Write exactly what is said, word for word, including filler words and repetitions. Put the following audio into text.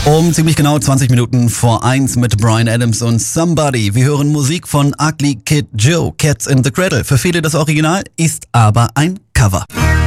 Um ziemlich genau zwanzig Minuten vor eins mit Bryan Adams und Somebody. Wir hören Musik von Ugly Kid Joe, Cats in the Cradle. Für viele das Original, ist aber ein Cover.